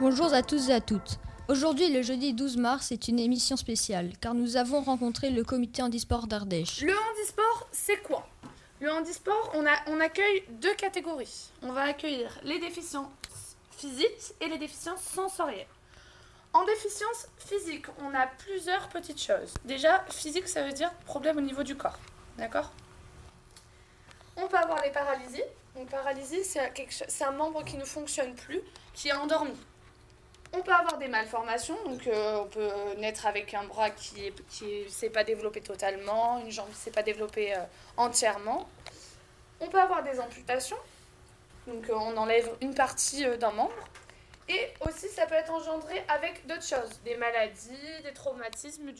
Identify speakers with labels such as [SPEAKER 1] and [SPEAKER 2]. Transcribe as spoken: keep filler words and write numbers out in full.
[SPEAKER 1] Bonjour à tous et à toutes. Aujourd'hui, le jeudi douze mars, c'est une émission spéciale, car nous avons rencontré le comité handisport d'Ardèche.
[SPEAKER 2] Le handisport, c'est quoi ? Le handisport, on, a, on accueille deux catégories. On va accueillir les déficiences physiques et les déficiences sensorielles. En déficience physique, on a plusieurs petites choses. Déjà, physique, ça veut dire problème au niveau du corps. D'accord ? On peut avoir les paralysies. Donc, paralysie, c'est, quelque chose, c'est un membre qui ne fonctionne plus, qui est endormi. On peut avoir des malformations, donc euh, on peut naître avec un bras qui ne qui s'est pas développé totalement, une jambe qui ne s'est pas développée euh, entièrement. On peut avoir des amputations, donc euh, on enlève une partie euh, d'un membre. Et aussi, ça peut être engendré avec d'autres choses, des maladies, des traumatismes,